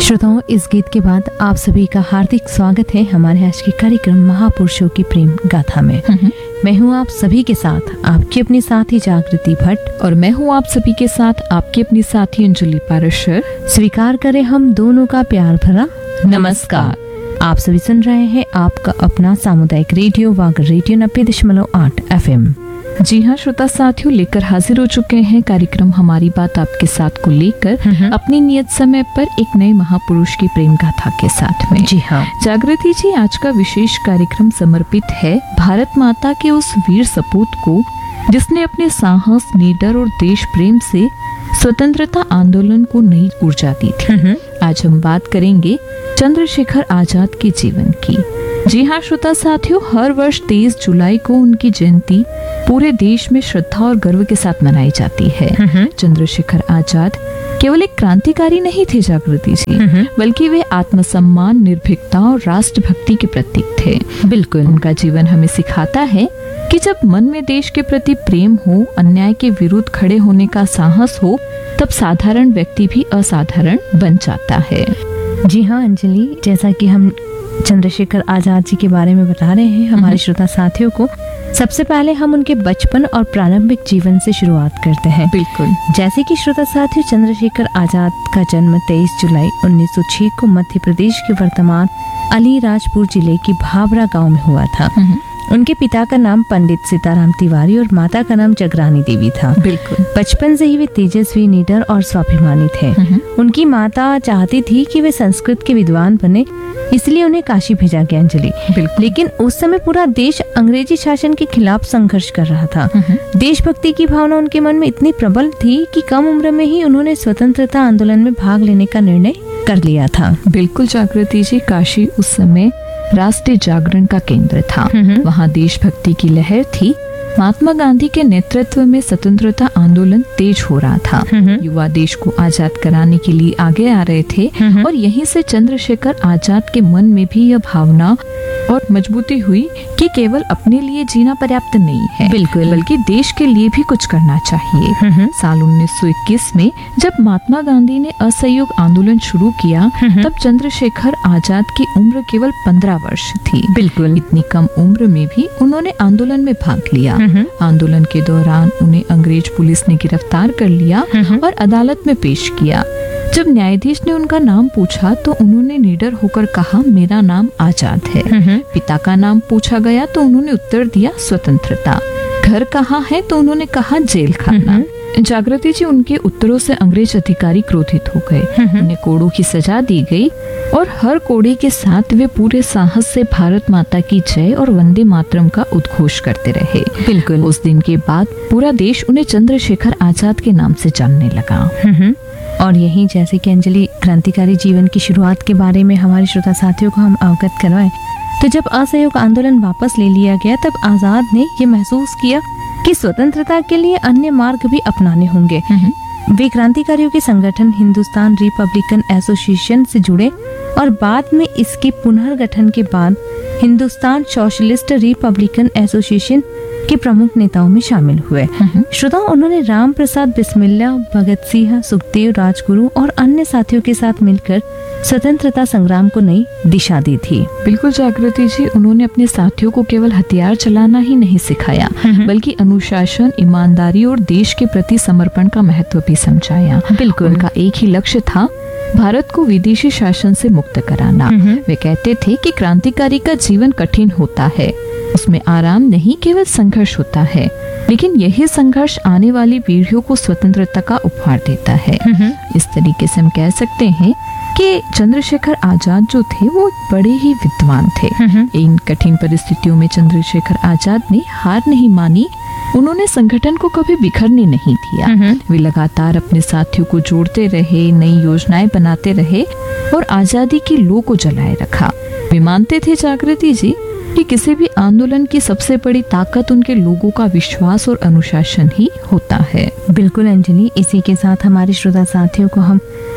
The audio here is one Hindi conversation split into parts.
श्रोताओं, इस गीत के बाद आप सभी का हार्दिक स्वागत है हमारे आज के कार्यक्रम महापुरुषों की प्रेम गाथा में। मैं हूं आप सभी के साथ आपकी अपनी साथी जागृति भट्ट और मैं हूं आप सभी के साथ आपकी अपनी साथी अंजलि पाराशर। स्वीकार करें हम दोनों का प्यार भरा नमस्कार। आप सभी सुन रहे हैं आपका अपना सामुदायिक रेडियो वागर रेडियो 90.8 FM। जी हाँ श्रोता साथियों, लेकर हाजिर हो चुके हैं कार्यक्रम हमारी बात आपके साथ को लेकर अपनी नियत समय पर एक नए महापुरुष की प्रेम गाथा के साथ में। जी हाँ जागृति जी, आज का विशेष कार्यक्रम समर्पित है भारत माता के उस वीर सपूत को जिसने अपने साहस, निडर और देश प्रेम से स्वतंत्रता आंदोलन को नई ऊर्जा दी थी। आज हम बात करेंगे चंद्रशेखर आजाद के जीवन की। जी हाँ श्रोता साथियों, हर वर्ष 23 जुलाई को उनकी जयंती पूरे देश में श्रद्धा और गर्व के साथ मनाई जाती है। चंद्रशेखर आजाद केवल एक क्रांतिकारी नहीं थे जागृति जी, बल्कि वे आत्मसम्मान, निर्भीकता और राष्ट्रभक्ति के प्रतीक थे। बिल्कुल, उनका जीवन हमें सिखाता है कि जब मन में देश के प्रति प्रेम हो, अन्याय के विरुद्ध खड़े होने का साहस हो, तब साधारण व्यक्ति भी असाधारण बन जाता है। जी हाँ अंजलि, जैसा कि हम चंद्रशेखर आजाद जी के बारे में बता रहे हैं हमारे श्रोता साथियों को, सबसे पहले हम उनके बचपन और प्रारंभिक जीवन से शुरुआत करते हैं। बिल्कुल, जैसे कि श्रोता साथियों, चंद्रशेखर आजाद का जन्म 23 जुलाई 1906 को मध्य प्रदेश के वर्तमान अलीराजपुर जिले की भावरा गांव में हुआ था। उनके पिता का नाम पंडित सीताराम तिवारी और माता का नाम जगरानी देवी था। बिल्कुल, बचपन से ही वे तेजस्वी, निडर और स्वाभिमानी थे। उनकी माता चाहती थी कि वे संस्कृत के विद्वान बने, इसलिए उन्हें काशी भेजा गया अंजलि। लेकिन उस समय पूरा देश अंग्रेजी शासन के खिलाफ संघर्ष कर रहा था। देशभक्ति की भावना उनके मन में इतनी प्रबल थी कि कम उम्र में ही उन्होंने स्वतंत्रता आंदोलन में भाग लेने का निर्णय कर लिया था। बिल्कुल जागृति जी, काशी उस समय राष्ट्रीय जागरण का केंद्र था। वहाँ देशभक्ति की लहर थी। महात्मा गांधी के नेतृत्व में स्वतंत्रता आंदोलन तेज हो रहा था। युवा देश को आजाद कराने के लिए आगे आ रहे थे और यहीं से चंद्रशेखर आजाद के मन में भी यह भावना और मजबूती हुई कि केवल अपने लिए जीना पर्याप्त नहीं है, बिल्कुल, बल्कि देश के लिए भी कुछ करना चाहिए। साल 1921 में जब महात्मा गांधी ने असहयोग आंदोलन शुरू किया, तब चंद्रशेखर आजाद की उम्र केवल 15 वर्ष थी। बिल्कुल, इतनी कम उम्र में भी उन्होंने आंदोलन में भाग लिया। आंदोलन के दौरान उन्हें अंग्रेज पुलिस ने गिरफ्तार कर लिया और अदालत में पेश किया। जब न्यायाधीश ने उनका नाम पूछा तो उन्होंने निडर होकर कहा, मेरा नाम आजाद है। पिता का नाम पूछा गया तो उन्होंने उत्तर दिया, स्वतंत्रता। घर कहाँ है तो उन्होंने कहा, जेल खाना। जागृति जी, उनके उत्तरों से अंग्रेज अधिकारी क्रोधित हो गए। उन्हें कोड़ों की सजा दी गई और हर कोड़े के साथ वे पूरे साहस से भारत माता की जय और वंदे मातरम का उद्घोष करते रहे। बिल्कुल, उस दिन के बाद पूरा देश उन्हें चंद्रशेखर आजाद के नाम से जानने लगा। और यही, जैसे कि अंजलि क्रांतिकारी जीवन की शुरुआत के बारे में हमारे श्रोता साथियों को हम अवगत करवाएं, तो जब असहयोग आंदोलन वापस ले लिया गया, तब आजाद ने ये महसूस किया कि स्वतंत्रता के लिए अन्य मार्ग भी अपनाने होंगे। वे क्रांतिकारियों के संगठन हिंदुस्तान रिपब्लिकन एसोसिएशन से जुड़े और बाद में इसके पुनर्गठन के बाद हिंदुस्तान सोशलिस्ट रिपब्लिकन एसोसिएशन के प्रमुख नेताओं में शामिल हुए। श्रोताओं, उन्होंने राम प्रसाद बिस्मिल्ला, भगत सिंह, सुखदेव, राजगुरु और अन्य साथियों के साथ मिलकर स्वतंत्रता संग्राम को नई दिशा दी थी। बिल्कुल जागृति जी, उन्होंने अपने साथियों को केवल हथियार चलाना ही नहीं सिखाया, बल्कि अनुशासन, ईमानदारी और देश के प्रति समर्पण का महत्व भी समझाया। बिल्कुल, उनका एक ही लक्ष्य था, भारत को विदेशी शासन से मुक्त कराना। वे कहते थे कि क्रांतिकारी का जीवन कठिन होता है, उसमें आराम नहीं, केवल संघर्ष होता है, लेकिन यही संघर्ष आने वाली पीढ़ियों को स्वतंत्रता का उपहार देता है। इस तरीके से हम कह सकते हैं कि चंद्रशेखर आजाद जो थे वो बड़े ही विद्वान थे। इन कठिन परिस्थितियों में चंद्रशेखर आजाद ने हार नहीं मानी। उन्होंने संगठन को कभी बिखरने नहीं दिया। वे लगातार अपने साथियों को जोड़ते रहे, नई योजनाएं बनाते रहे और आजादी की लौ को जलाए रखा। वे मानते थे जागृति जी कि किसी भी आंदोलन की सबसे बड़ी ताकत उनके लोगों का विश्वास और अनुशासन ही होता है। बिल्कुल अंजलि, इसी के साथ हमारे श्रोता साथियों को हम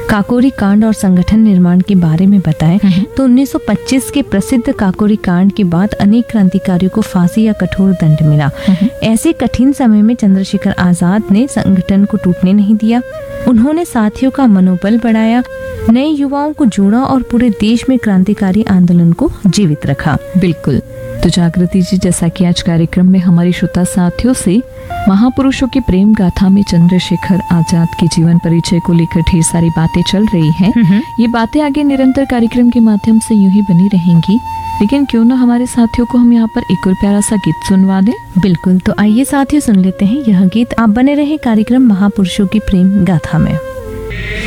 काकोरी कांड और संगठन निर्माण के बारे में बताएं तो 1925 के प्रसिद्ध काकोरी कांड के बाद अनेक क्रांतिकारियों को फांसी या कठोर दंड मिला। ऐसे कठिन समय में चंद्रशेखर आजाद ने संगठन को टूटने नहीं दिया। उन्होंने साथियों का मनोबल बढ़ाया, नए युवाओं को जोड़ा और पूरे देश में क्रांतिकारी आंदोलन को जीवित रखा। बिल्कुल। तो जागृति जी, जैसा कि आज कार्यक्रम में हमारी श्रोता साथियों से महापुरुषों की प्रेम गाथा में चंद्रशेखर आजाद के जीवन परिचय को लेकर ढेर सारी बातें चल रही हैं, ये बातें आगे निरंतर कार्यक्रम के माध्यम से यूं ही बनी रहेंगी। लेकिन क्यों ना हमारे साथियों को हम यहाँ पर एक और प्यारा सा गीत सुनवा दें। बिल्कुल, तो आइए साथियों सुन लेते हैं यह गीत। आप बने रहे कार्यक्रम महापुरुषों की प्रेम गाथा में।